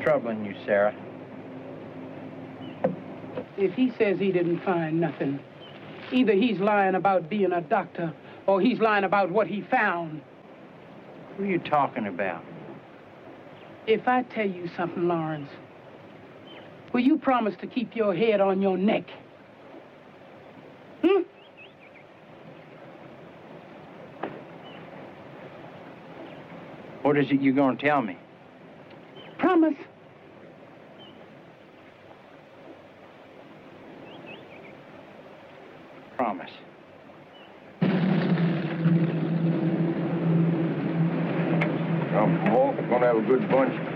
troubling you, Sarah? If he says he didn't find nothing, either he's lying about being a doctor or he's lying about what he found. Who are you talking about? If I tell you something, Lawrence, will you promise to keep your head on your neck? Hmm? What is it you're going to tell me? Promise. Promise. Come, Paul. We're gonna have a good bunch.